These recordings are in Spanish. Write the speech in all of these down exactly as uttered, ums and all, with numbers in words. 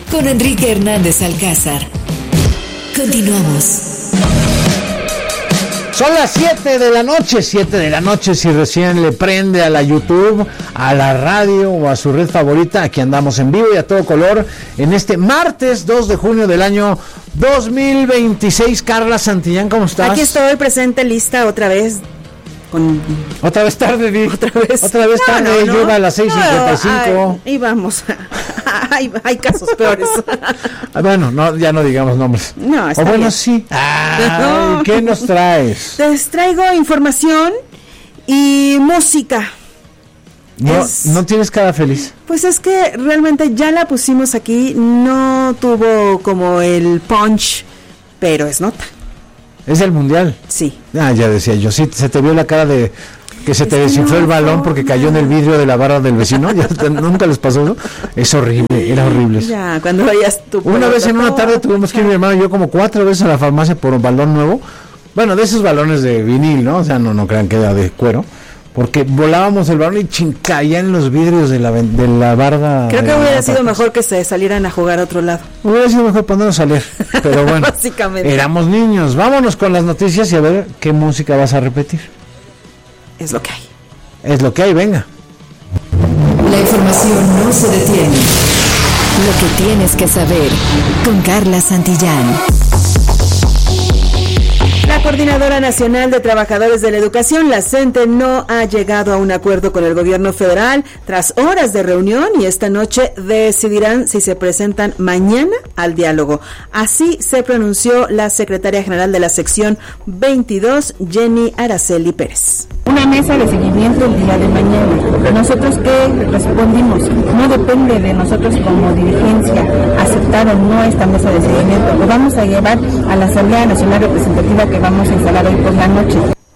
con Enrique Hernández Alcázar. Continuamos. Son las siete de la noche, siete de la noche si recién le prende a la YouTube, a la radio o a su red favorita. Aquí andamos en vivo y a todo color en este martes dos de junio del año dos mil veintiséis. Carla Santillán, ¿cómo estás? Aquí estoy presente, lista otra vez. Con... Otra vez tarde, Vic. Otra vez. Otra vez no, tarde, no, no. llega a las seis cincuenta y cinco. Y vamos. hay, hay casos peores. Bueno, no, ya no digamos nombres. No, está o bueno, bien. sí. Ay, ¿qué nos traes? Les traigo información y música. No, es, no tienes cara feliz. Pues es que realmente ya la pusimos aquí, no tuvo como el punch, pero es nota. ¿Es el mundial? Sí. Ah, ya decía yo, sí, se te vio la cara de que se es te que desinfló no, el balón no, porque no. cayó en el vidrio de la barra del vecino. ¿Ya te, ¿Nunca les pasó eso? Es horrible, era horrible eso. Ya, cuando vayas tú. Una vez en una tarde tuvimos que ir mi hermano y yo como cuatro veces a la farmacia por un balón nuevo. Bueno, de esos balones de vinil, ¿no? O sea, no, no crean que era de cuero. Porque volábamos el balón y chincaía en los vidrios de la, de la barda. Creo que la hubiera barra. sido mejor que se salieran a jugar a otro lado. Hubiera sido mejor ponernos a leer. Pero bueno, básicamente. Éramos niños. Vámonos con las noticias y a ver qué música vas a repetir. Es lo que hay. Es lo que hay, venga. La información no se detiene. Lo que tienes que saber con Carla Santillán. La Coordinadora Nacional de Trabajadores de la Educación, la CENTE, no ha llegado a un acuerdo con el gobierno federal tras horas de reunión y esta noche decidirán si se presentan mañana al diálogo. Así se pronunció la secretaria general de la sección veintidós, Jenny Araceli Pérez. Una mesa de seguimiento el día de mañana. ¿Nosotros qué respondimos? No depende de nosotros como dirigencia aceptar o no esta mesa de seguimiento. Lo vamos a llevar a la Asamblea Nacional Representativa que vamos a instalar hoy por la noche.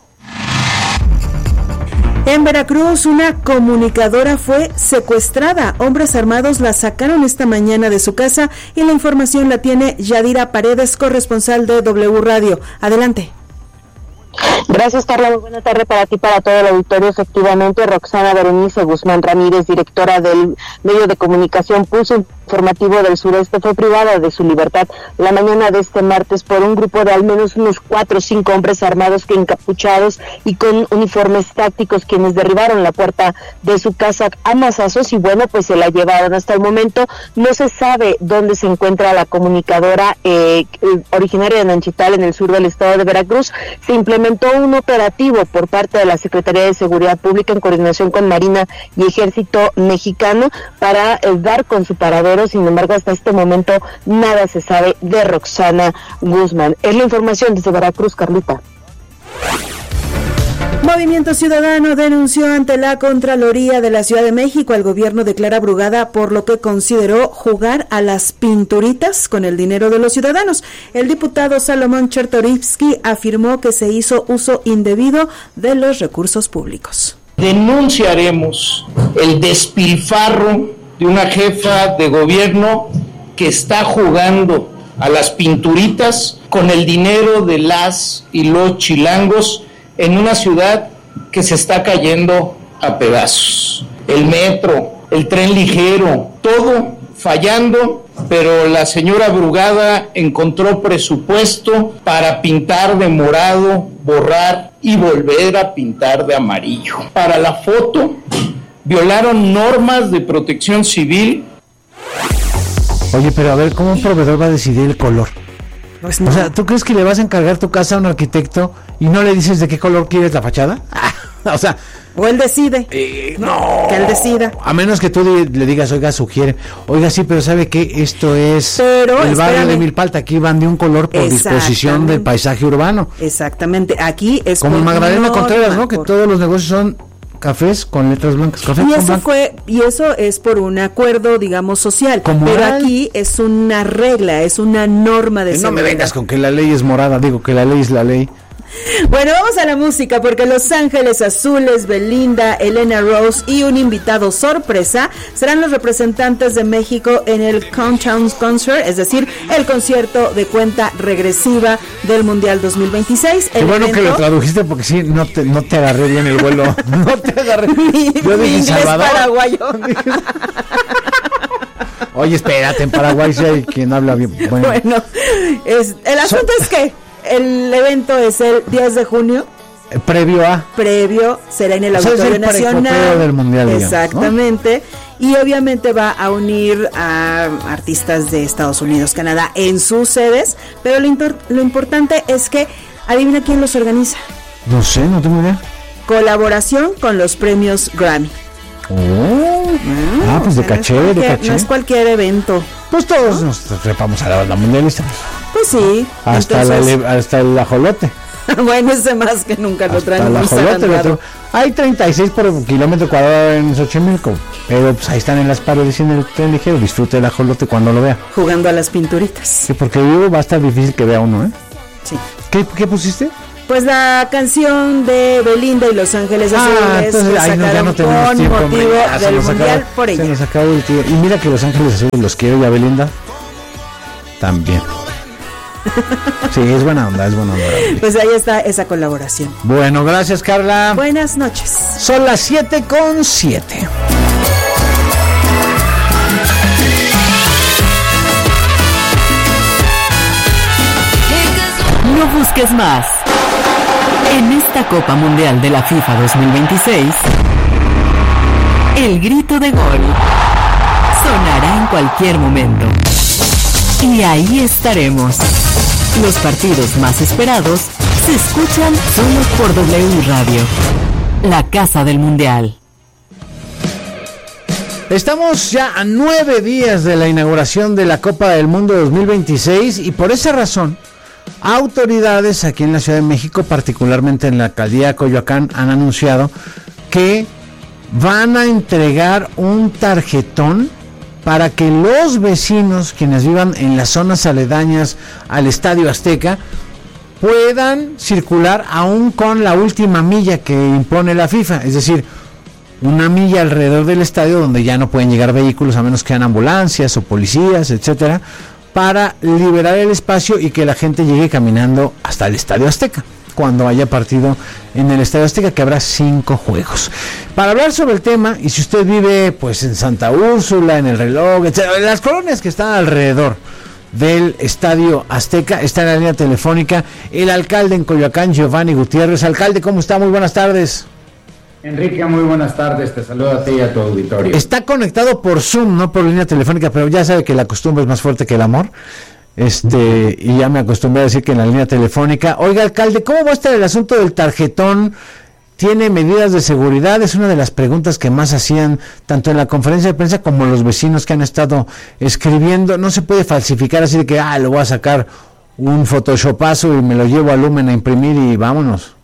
En Veracruz, una comunicadora fue secuestrada. Hombres armados la sacaron esta mañana de su casa y la información la tiene Yadira Paredes, corresponsal de W Radio. Adelante. Gracias, Carla. Muy buena tarde para ti, para todo el auditorio. Efectivamente, Roxana Berenice Guzmán Ramírez, directora del medio de comunicación Pulso Informativo del Sureste, fue privada de su libertad la mañana de este martes por un grupo de al menos unos cuatro o cinco hombres armados que encapuchados y con uniformes tácticos, quienes derribaron la puerta de su casa a mazazos y bueno, pues se la llevaron. Hasta el momento no se sabe dónde se encuentra la comunicadora eh, originaria de Nanchital, en el sur del estado de Veracruz. Se implementó un operativo por parte de la Secretaría de Seguridad Pública en coordinación con Marina y Ejército Mexicano para eh, dar con su paradero. Sin embargo, hasta este momento nada se sabe de Roxana Guzmán. Es la información desde Veracruz, Carlita. Movimiento Ciudadano denunció ante la Contraloría de la Ciudad de México al gobierno de Clara Brugada por lo que consideró jugar a las pinturitas con el dinero de los ciudadanos. El diputado Salomón Chertorivsky afirmó que se hizo uso indebido de los recursos públicos. Denunciaremos el despilfarro de una jefa de gobierno que está jugando a las pinturitas con el dinero de las y los chilangos en una ciudad que se está cayendo a pedazos. El metro, el tren ligero, todo fallando, pero la señora Brugada encontró presupuesto para pintar de morado, borrar y volver a pintar de amarillo. Para la foto, violaron normas de protección civil. Oye, pero a ver, ¿cómo un proveedor va a decidir el color? Pues no. O sea, ¿tú crees que le vas a encargar tu casa a un arquitecto y no le dices de qué color quieres la fachada? O sea... O él decide. Eh, no. Que él decida. A menos que tú le, le digas, oiga, sugiere. Oiga, sí, pero ¿sabe qué? Esto es pero, el barrio espérame. de Milpalta. Aquí van de un color por disposición del paisaje urbano. Exactamente. Aquí es como por Magdalena norma, Contreras, ¿no? Que por... todos los negocios son cafés con letras blancas. Café y con eso blanco. fue y eso es por un acuerdo, digamos, social. Comunal. Pero aquí es una regla, es una norma de Eh, seguridad. no me vengas con que la ley es morada. Digo que la ley es la ley. Bueno, vamos a la música porque Los Ángeles Azules, Belinda, Elena Rose y un invitado sorpresa serán los representantes de México en el Countdown Concert, es decir, el concierto de cuenta regresiva del Mundial dos mil veintiséis. Qué bueno evento... que lo tradujiste porque sí, no te, no te agarré bien el vuelo. No te agarré. Mi, Yo mi dije inglés Salvador. paraguayo. Oye, espérate, en Paraguay sí hay quien habla bien. Bueno, bueno es, el asunto so, es que el evento es el diez de junio. Previo a. Previo, será en el Auditorio o sea, es el Nacional. Del mundial, exactamente. Digamos, ¿no? Y obviamente va a unir a artistas de Estados Unidos, Canadá en sus sedes. Pero lo, inter- lo importante es que, adivina quién los organiza. No sé, no tengo idea. Colaboración con los premios Grammy. Oh, ah, ah, pues de caché, no es de caché. No es cualquier evento. Pues todos ¿no? nos trepamos a la banda mundialista. Pues sí. Hasta, entonces... la, hasta el ajolote. Bueno, ese más que nunca lo traen. El ajolote, lo tra... Hay treinta y seis por kilómetro cuadrado en Xochimilco, pero pues ahí están en las paredes y en el tren ligero. Disfrute el ajolote cuando lo vea. Jugando a las pinturitas. Sí, porque vivo va a estar difícil que vea uno, ¿eh? Sí. ¿Qué, qué pusiste? Pues la canción de Belinda y Los Ángeles Azules. Ah, entonces ahí no, ya no tenemos con tiempo, motivo ah, del mundial acabó, por ella. Se nos acabó el tiempo. Y mira que Los Ángeles Azules los quiero y a Belinda también. Sí, es buena onda, es buena onda. Pues ahí está esa colaboración. Bueno, gracias, Carla. Buenas noches. Son las siete con siete. No busques más. En esta Copa Mundial de la FIFA dos mil veintiséis, el grito de gol sonará en cualquier momento. Y ahí estaremos. Los partidos más esperados se escuchan solo por W Radio, la casa del Mundial. Estamos ya a nueve días de la inauguración de la Copa del Mundo dos mil veintiséis y por esa razón, autoridades aquí en la Ciudad de México, particularmente en la alcaldía de Coyoacán, han anunciado que van a entregar un tarjetón para que los vecinos, quienes vivan en las zonas aledañas al Estadio Azteca, puedan circular aún con la última milla que impone la FIFA, es decir, una milla alrededor del estadio donde ya no pueden llegar vehículos a menos que sean ambulancias o policías, etcétera, para liberar el espacio y que la gente llegue caminando hasta el Estadio Azteca cuando haya partido en el Estadio Azteca, que habrá cinco juegos. Para hablar sobre el tema, y si usted vive pues en Santa Úrsula, en El Reloj, etcétera, en las colonias que están alrededor del Estadio Azteca, está en la línea telefónica el alcalde en Coyoacán, Giovanni Gutiérrez. Alcalde, ¿cómo está? Muy buenas tardes. Enrique, muy buenas tardes, te saludo a ti y a tu auditorio. Está conectado por Zoom, no por línea telefónica, pero ya sabe que la costumbre es más fuerte que el amor. Este, y ya me acostumbré a decir que en la línea telefónica. Oiga, alcalde, ¿cómo va a estar el asunto del tarjetón? ¿Tiene medidas de seguridad? Es una de las preguntas que más hacían tanto en la conferencia de prensa como los vecinos que han estado escribiendo. No se puede falsificar así de que, ah, lo voy a sacar un photoshopazo y me lo llevo a Lumen a imprimir y vámonos.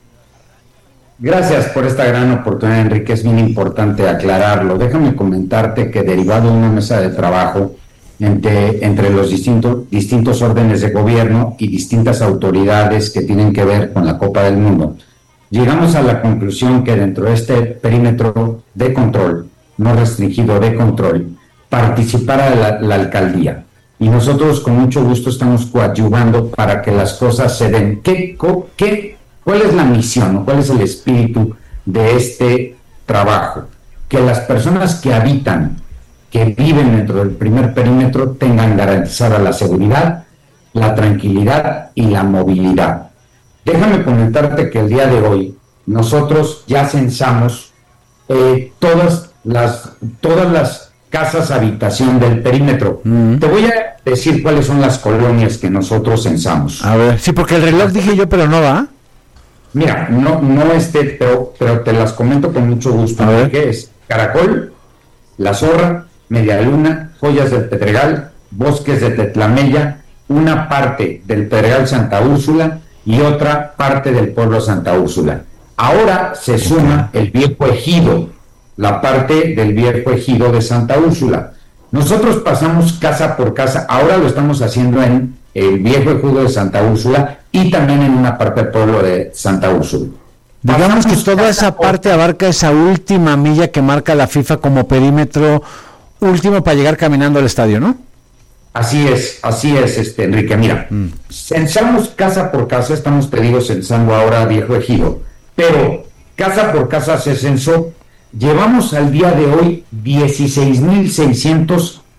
Gracias por esta gran oportunidad, Enrique, es bien importante aclararlo. Déjame comentarte que derivado de una mesa de trabajo Entre, entre los distintos, distintos órdenes de gobierno y distintas autoridades que tienen que ver con la Copa del Mundo, llegamos a la conclusión que dentro de este perímetro de control, no restringido de control, participara la, la alcaldía. Y nosotros con mucho gusto estamos coadyuvando para que las cosas se den. ¿Qué, qué, ¿Cuál es la misión o cuál es el espíritu de este trabajo? Que las personas que habitan que viven dentro del primer perímetro tengan garantizada la seguridad, la tranquilidad y la movilidad. Déjame comentarte que el día de hoy nosotros ya censamos eh, todas las todas las casas habitación del perímetro. Mm. Te voy a decir cuáles son las colonias que nosotros censamos. A ver, sí, porque el reloj dije yo, pero no va. Mira, no no este, pero, pero te las comento con mucho gusto. A ver. ¿Qué es? Caracol, La Zorra, Media Luna, Joyas del Pedregal, Bosques de Tetlamella, una parte del Pedregal Santa Úrsula y otra parte del pueblo Santa Úrsula. Ahora se suma el Viejo Ejido, la parte del Viejo Ejido de Santa Úrsula. Nosotros pasamos casa por casa, ahora lo estamos haciendo en el Viejo Ejido de Santa Úrsula y también en una parte del pueblo de Santa Úrsula. Digamos que toda esa parte abarca esa última milla que marca la FIFA como perímetro último para llegar caminando al estadio, ¿no? Así es, así es, este Enrique. Mira, mm. censamos casa por casa, estamos, te digo, censando ahora Viejo Ejido, pero casa por casa se censó. Llevamos al día de hoy dieciséis mil seiscientos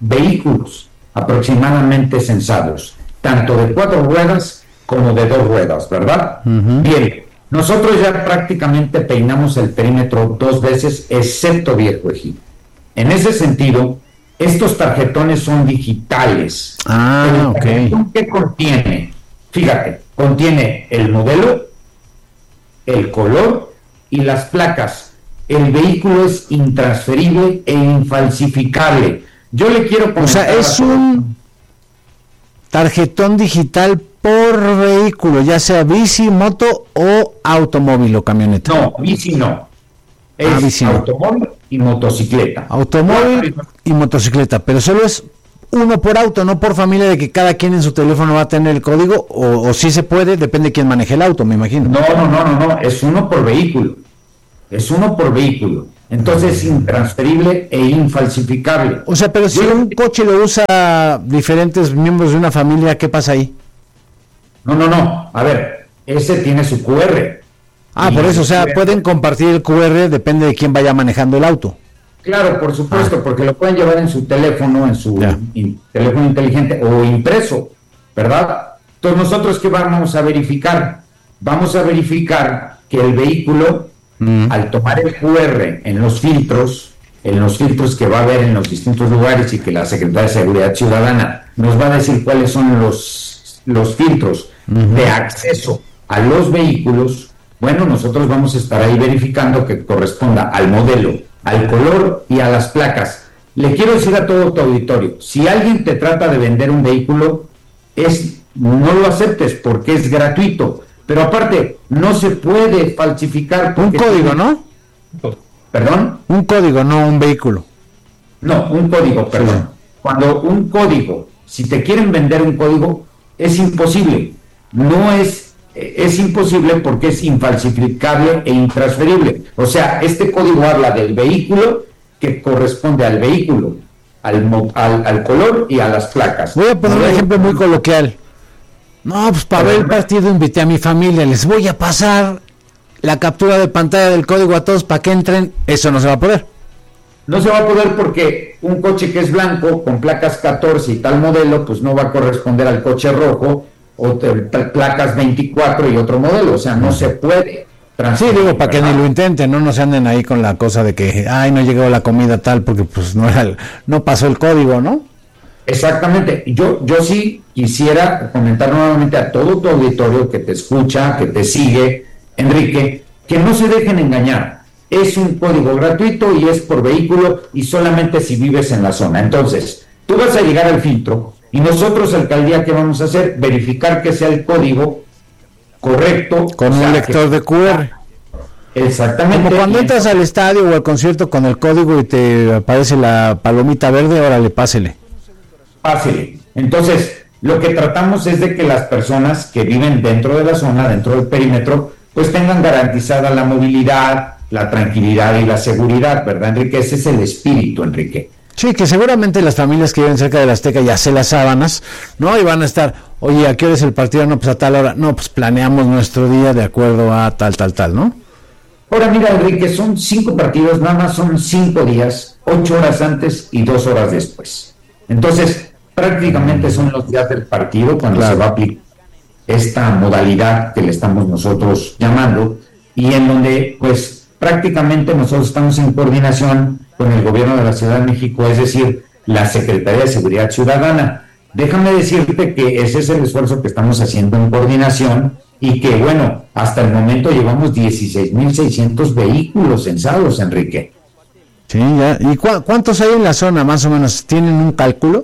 vehículos aproximadamente censados, tanto de cuatro ruedas como de dos ruedas, ¿verdad? Uh-huh. Bien, nosotros ya prácticamente peinamos el perímetro dos veces, excepto Viejo Ejido. En ese sentido, estos tarjetones son digitales. Ah, ok. ¿Qué contiene? Fíjate, contiene el modelo, el color y las placas. El vehículo es intransferible e infalsificable. Yo le quiero comentar... O sea, es un tarjetón digital por vehículo, ya sea bici, moto o automóvil o camioneta. No, bici no. Es ah, bici automóvil no. y motocicleta. Automóvil no, y motocicleta, pero solo es uno por auto, no por familia, de que cada quien en su teléfono va a tener el código, o, o sí se puede, depende de quién maneje el auto, me imagino. No, no, no, no, no, es uno por vehículo. Es uno por vehículo. Entonces es intransferible e infalsificable. O sea, pero si Yo, un coche lo usa diferentes miembros de una familia, ¿qué pasa ahí? No, no, no. A ver, ese tiene su cu erre. Ah, por eso, o sea, pueden compartir el cu erre, depende de quién vaya manejando el auto. Claro, por supuesto, ah. porque lo pueden llevar en su teléfono, en su in, teléfono inteligente o impreso, ¿verdad? Entonces, ¿nosotros qué vamos a verificar? Vamos a verificar que el vehículo, mm. al tomar el cu erre en los filtros, en los filtros que va a haber en los distintos lugares y que la Secretaría de Seguridad Ciudadana nos va a decir cuáles son los, los filtros uh-huh. de acceso a los vehículos, bueno, nosotros vamos a estar ahí verificando que corresponda al modelo, al color y a las placas. Le quiero decir a todo tu auditorio, si alguien te trata de vender un vehículo, es no lo aceptes porque es gratuito, pero aparte no se puede falsificar. Un código, ¿no? ¿Perdón? Un código, no un vehículo. No, un código, perdón. Sí. Cuando un código, si te quieren vender un código, es imposible. No es, es imposible porque es infalsificable e intransferible. O sea, este código habla del vehículo que corresponde al vehículo, al, al, al color y a las placas. Voy a poner un ejemplo muy coloquial. No, pues para ver el partido invité a mi familia, les voy a pasar la captura de pantalla del código a todos para que entren. Eso no se va a poder. No se va a poder porque un coche que es blanco con placas catorce y tal modelo, pues no va a corresponder al coche rojo o te, placas veinticuatro y otro modelo. O sea, no se puede. Sí, digo, para que ni lo intenten, no nos anden ahí con la cosa de que, ay, no llegó la comida tal porque pues no era el, no pasó el código, ¿no? Exactamente. Yo, yo sí quisiera comentar nuevamente a todo tu auditorio que te escucha, que te sigue, Enrique, que no se dejen engañar. Es un código gratuito y es por vehículo y solamente si vives en la zona. Entonces, tú vas a llegar al filtro y nosotros, alcaldía, ¿qué vamos a hacer? Verificar que sea el código correcto. Con un sea, lector que... de cu erre. Exactamente. Como cuando entras al estadio o al concierto con el código y te aparece la palomita verde, órale, pásele. Pásele. Entonces, lo que tratamos es de que las personas que viven dentro de la zona, dentro del perímetro, pues tengan garantizada la movilidad, la tranquilidad y la seguridad, ¿verdad, Enrique? Ese es el espíritu, Enrique. Sí, que seguramente las familias que viven cerca de la Azteca ya se las sábanas, ¿no? Y van a estar, oye, ¿a qué hora es el partido? No, pues a tal hora. No, pues planeamos nuestro día de acuerdo a tal, tal, tal, ¿no? Ahora mira, Enrique, son cinco partidos, nada más son cinco días, ocho horas antes y dos horas después. Entonces, prácticamente son los días del partido cuando claro. se va a aplicar esta modalidad que le estamos nosotros llamando, y en donde, pues, prácticamente nosotros estamos en coordinación con el gobierno de la Ciudad de México, es decir, la Secretaría de Seguridad Ciudadana. Déjame decirte que ese es el esfuerzo que estamos haciendo en coordinación y que, bueno, hasta el momento llevamos dieciséis mil seiscientos vehículos censados, Enrique. Sí, ya. ¿Y cu- cuántos hay en la zona, más o menos? ¿Tienen un cálculo?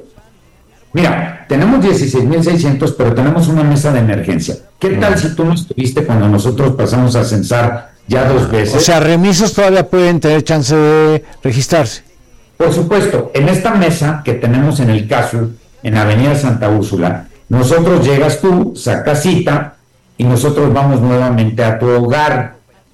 Mira, tenemos dieciséis mil seiscientos, pero tenemos una mesa de emergencia. ¿Qué tal uh-huh. si tú no estuviste cuando nosotros pasamos a censar ya dos veces? O sea, remisos todavía pueden tener chance de registrarse. Por supuesto, en esta mesa que tenemos en el caso, en Avenida Santa Úrsula, nosotros llegas tú, sacas cita, y nosotros vamos nuevamente a tu hogar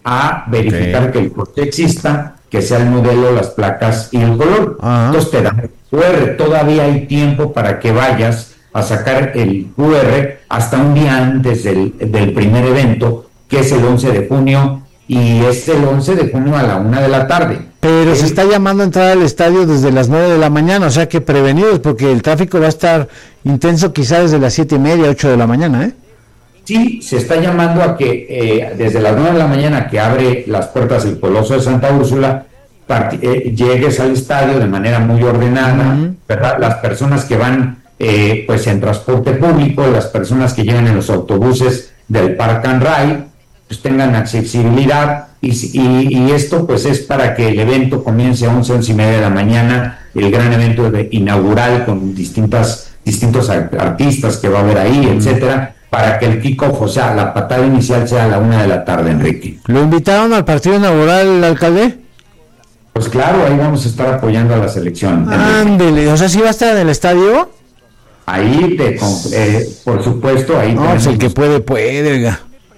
a verificar okay. que el coche exista, que sea el modelo, las placas y el color. Uh-huh. Entonces te dan el cu erre, todavía hay tiempo para que vayas a sacar el cu erre hasta un día antes del, del primer evento, que es el once de junio, y es el once de junio a la una de la tarde. Pero se está llamando a entrar al estadio desde las nueve de la mañana, o sea que prevenidos, porque el tráfico va a estar intenso quizá desde las siete y media, ocho de la mañana, ¿eh? Sí, se está llamando a que eh, desde las nueve de la mañana que abre las puertas el Coloso de Santa Úrsula, part- eh, llegues al estadio de manera muy ordenada, uh-huh. ¿verdad? Las personas que van eh, pues en transporte público, las personas que llegan en los autobuses del Park and Ride, pues tengan accesibilidad y, y, y esto pues es para que el evento comience a once, once y media de la mañana, el gran evento de, inaugural con distintas distintos artistas que va a haber ahí, uh-huh. etcétera, para que el kickoff, o sea, la patada inicial sea a la una de la tarde, Enrique. ¿Lo invitaron al partido inaugural, alcalde? Pues claro, ahí vamos a estar apoyando a la selección. Ándele, o sea, ¿sí va a estar en el estadio? Ahí, te, eh, por supuesto, ahí. No, tenemos... pues el que puede, puede, oiga.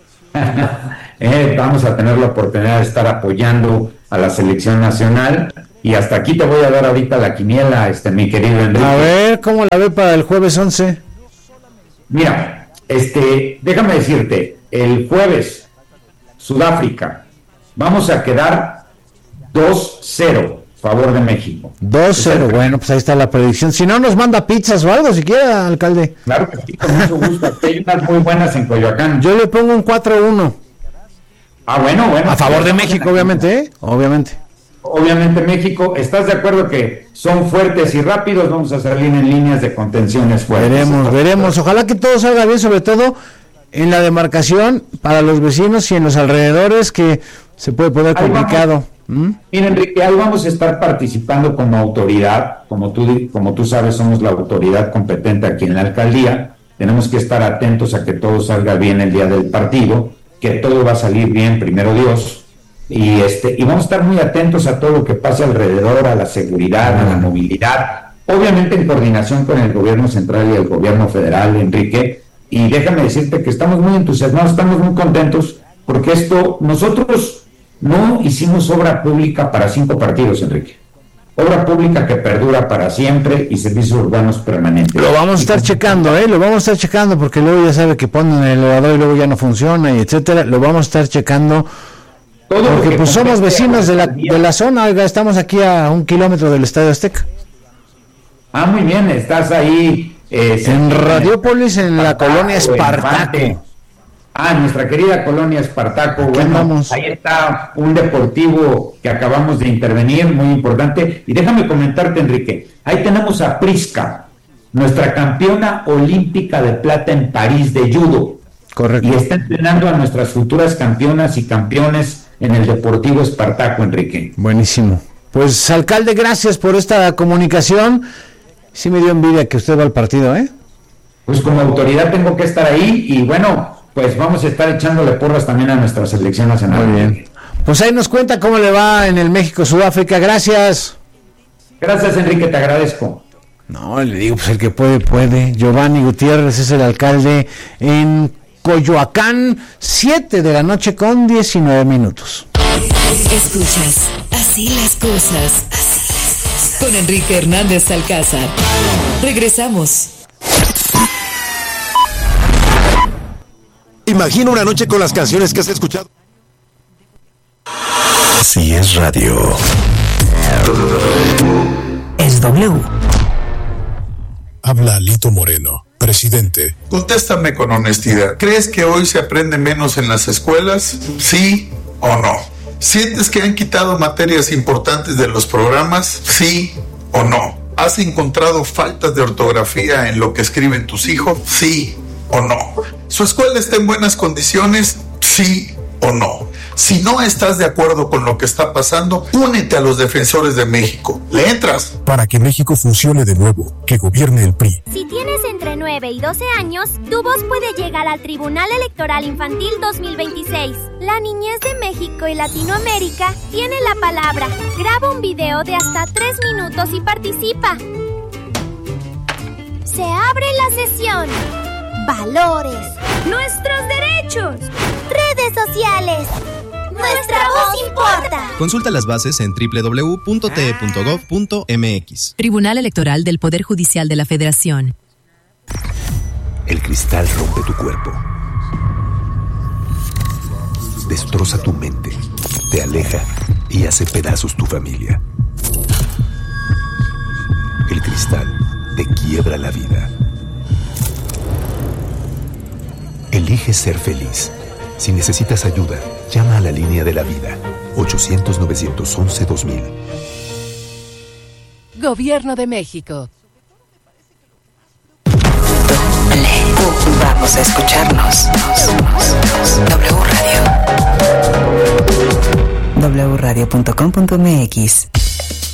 eh, vamos a tener la oportunidad de estar apoyando a la selección nacional. Y hasta aquí te voy a dar ahorita la quiniela, este, mi querido Enrique. A ver, ¿cómo la ve para el jueves once? Mira, este, déjame decirte, el jueves, Sudáfrica, vamos a quedar dos cero, favor de México. dos cero, bueno, pues ahí está la predicción. Si no, nos manda pizzas o algo, si quiere, alcalde. Claro que sí, con mucho gusto. Aquí hay unas muy buenas en Coyoacán. Yo le pongo un cuatro uno. Ah, bueno, bueno. A favor de México, obviamente, ¿eh? Obviamente. Obviamente México, ¿estás de acuerdo que son fuertes y rápidos? Vamos a salir en líneas de contenciones fuertes. Veremos, veremos. Ojalá que todo salga bien, sobre todo en la demarcación para los vecinos y en los alrededores, que se puede poner complicado. ¿Mm? Mira, Enrique, ahí vamos a estar participando como autoridad, como tú, como tú sabes, somos la autoridad competente aquí en la alcaldía. Tenemos que estar atentos a que todo salga bien el día del partido, que todo va a salir bien, primero Dios. Y este y vamos a estar muy atentos a todo lo que pase alrededor, a la seguridad, a la movilidad, obviamente en coordinación con el gobierno central y el gobierno federal, Enrique. Y déjame decirte que estamos muy entusiasmados, estamos muy contentos, porque esto, nosotros no hicimos obra pública para cinco partidos, Enrique. Obra pública que perdura para siempre y servicios urbanos permanentes. Lo vamos a estar checando, ¿eh? Lo vamos a estar checando, porque luego ya sabe que ponen el elevador y luego ya no funciona, y etcétera. Lo vamos a estar checando. Todo porque pues somos vecinos de la, de la zona, oiga, estamos aquí a un kilómetro del Estadio Azteca. Ah, muy bien, estás ahí. Eh, en Radiópolis, en la colonia Espartaco. Ah, nuestra querida colonia Espartaco. Bueno, vamos. Ahí está un deportivo que acabamos de intervenir, muy importante. Y déjame comentarte, Enrique, ahí tenemos a Prisca, nuestra campeona olímpica de plata en París de judo. Correcto. Y está entrenando a nuestras futuras campeonas y campeones en el Deportivo Espartaco, Enrique. Buenísimo. Pues, alcalde, gracias por esta comunicación. Sí me dio envidia que usted va al partido, ¿eh? Pues como autoridad tengo que estar ahí y bueno, pues vamos a estar echándole porras también a nuestra selección nacional. Muy bien. Pues ahí nos cuenta cómo le va en el México-Sudáfrica. Gracias. Gracias, Enrique, te agradezco. No, le digo, pues el que puede, puede. Giovanni Gutiérrez es el alcalde en Coyoacán, siete de la noche con diecinueve minutos. Escuchas, así las cosas, así las cosas. Con Enrique Hernández Alcázar. Regresamos. Imagina una noche con las canciones que has escuchado. Si es radio. Es W. Habla Lito Moreno, presidente. Contéstame con honestidad. ¿Crees que hoy se aprende menos en las escuelas? ¿Sí o no? ¿Sientes que han quitado materias importantes de los programas? ¿Sí o no? ¿Has encontrado faltas de ortografía en lo que escriben tus hijos? ¿Sí o no? ¿Su escuela está en buenas condiciones? ¿Sí o no? Si no estás de acuerdo con lo que está pasando, únete a los defensores de México. ¿Le entras? Para que México funcione de nuevo, que gobierne el P R I. Si tienes entre nueve y doce años, tu voz puede llegar al Tribunal Electoral Infantil dos mil veintiséis. La niñez de México y Latinoamérica tiene la palabra. Graba un video de hasta tres minutos y participa. Se abre la sesión. Valores. Nuestros derechos. Redes sociales. Nuestra voz importa. Consulta las bases en doble u doble u doble u punto t e punto gov punto m x. Tribunal Electoral del Poder Judicial de la Federación. El cristal rompe tu cuerpo. Destroza tu mente. Te aleja y hace pedazos tu familia. El cristal te quiebra la vida. Elige ser feliz. Si necesitas ayuda, llama a la línea de la vida. ochocientos, novecientos once, dos mil. Gobierno de México. Vamos a escucharnos. W Radio. w radio punto com punto m x